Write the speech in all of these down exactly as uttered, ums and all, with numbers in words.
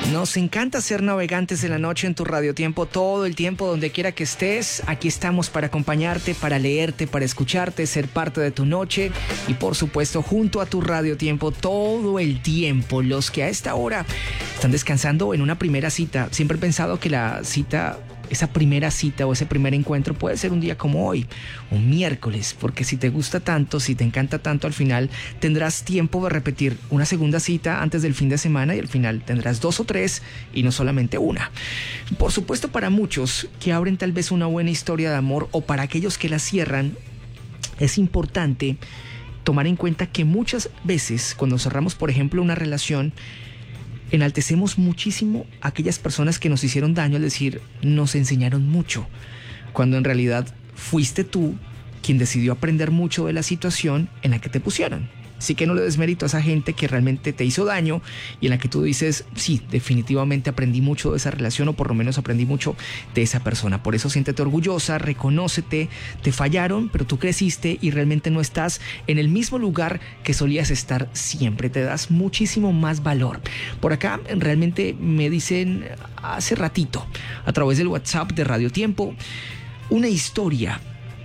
Nos encanta ser navegantes de la noche en tu radiotiempo todo el tiempo, donde quiera que estés. Aquí estamos para acompañarte, para leerte, para escucharte, ser parte de tu noche y por supuesto junto a tu radiotiempo todo el tiempo. Los que a esta hora están descansando en una primera cita. Siempre he pensado que la cita... esa primera cita o ese primer encuentro puede ser un día como hoy, un miércoles, porque si te gusta tanto, si te encanta tanto, al final tendrás tiempo de repetir una segunda cita antes del fin de semana y al final tendrás dos o tres y no solamente una. Por supuesto, para muchos que abren tal vez una buena historia de amor o para aquellos que la cierran, es importante tomar en cuenta que muchas veces cuando cerramos, por ejemplo, una relación, enaltecemos muchísimo a aquellas personas que nos hicieron daño, es decir, nos enseñaron mucho, cuando en realidad fuiste tú quien decidió aprender mucho de la situación en la que te pusieron. Así que no le des mérito a esa gente que realmente te hizo daño y en la que tú dices, sí, definitivamente aprendí mucho de esa relación o por lo menos aprendí mucho de esa persona. Por eso siéntete orgullosa, reconócete, te fallaron, pero tú creciste y realmente no estás en el mismo lugar que solías estar siempre. Te das muchísimo más valor. Por acá realmente me dicen hace ratito, a través del WhatsApp de Radio Tiempo, una historia.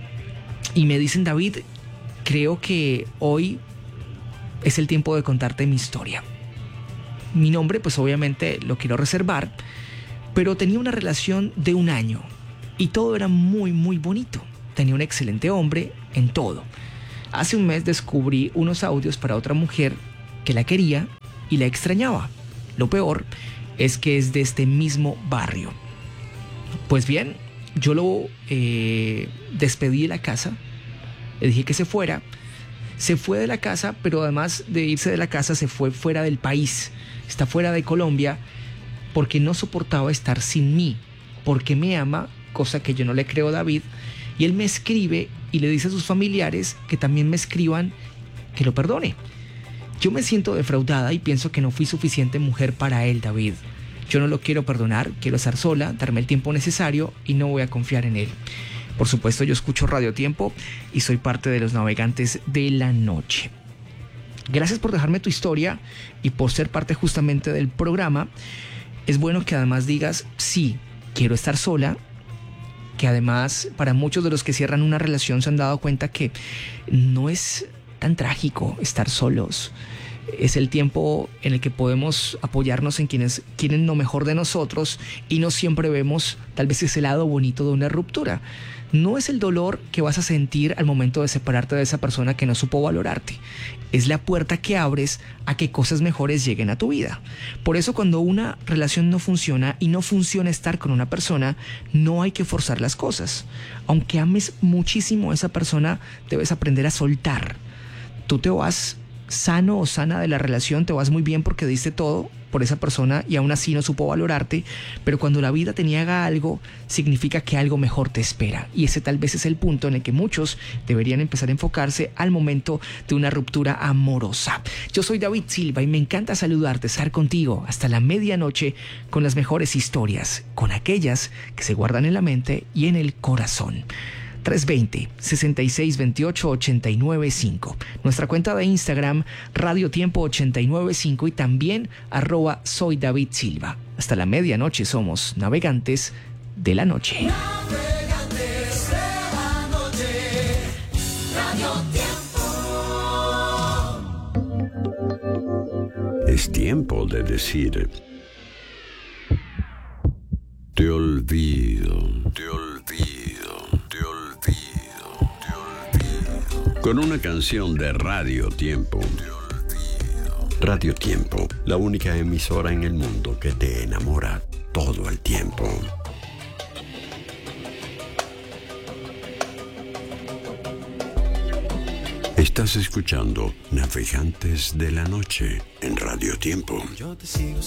Y me dicen, David, creo que hoy es el tiempo de contarte mi historia. Mi nombre, pues obviamente lo quiero reservar, pero tenía una relación de un año y todo era muy, muy bonito. Tenía un excelente hombre en todo. Hace un mes descubrí unos audios para otra mujer que la quería y la extrañaba. Lo peor es que es de este mismo barrio. Pues bien, yo lo eh, despedí de la casa, le dije que se fuera. Se fue de la casa, pero además de irse de la casa se fue fuera del país. Está fuera de Colombia porque no soportaba estar sin mí, porque me ama, cosa que yo no le creo a David. Y él me escribe y le dice a sus familiares que también me escriban que lo perdone. Yo me siento defraudada y pienso que no fui suficiente mujer para él, David. Yo no lo quiero perdonar, quiero estar sola, darme el tiempo necesario y no voy a confiar en él. Por supuesto, yo escucho Radio Tiempo y soy parte de los navegantes de la noche. Gracias por dejarme tu historia y por ser parte justamente del programa. Es bueno que además digas, sí, quiero estar sola, que además para muchos de los que cierran una relación se han dado cuenta que no es tan trágico estar solos. Es el tiempo en el que podemos apoyarnos en quienes quieren lo mejor de nosotros y no siempre vemos tal vez ese lado bonito de una ruptura. No es el dolor que vas a sentir al momento de separarte de esa persona que no supo valorarte. Es la puerta que abres a que cosas mejores lleguen a tu vida. Por eso cuando una relación no funciona y no funciona estar con una persona, no hay que forzar las cosas. Aunque ames muchísimo a esa persona, debes aprender a soltar. Tú te vas sano o sana de la relación, te vas muy bien porque diste todo por esa persona y aún así no supo valorarte, pero cuando la vida te niega algo, significa que algo mejor te espera. Y ese tal vez es el punto en el que muchos deberían empezar a enfocarse al momento de una ruptura amorosa. Yo soy David Silva y me encanta saludarte, estar contigo hasta la medianoche con las mejores historias, con aquellas que se guardan en la mente y en el corazón. tres dos cero, seis seis dos ocho, ocho nueve cinco. Nuestra cuenta de Instagram, Radio Tiempo ochenta y nueve cinco y también arroba soy David Silva. Hasta la medianoche somos navegantes de la noche. Navegantes de la noche, Radio Tiempo. Es tiempo de decir: te olvido, te olvido, te olvido, te olvido. Con una canción de Radio Tiempo. Te olvido. Radio Tiempo, la única emisora en el mundo que te enamora todo el tiempo. Estás escuchando Navegantes de la Noche en Radio Tiempo. Yo te sigo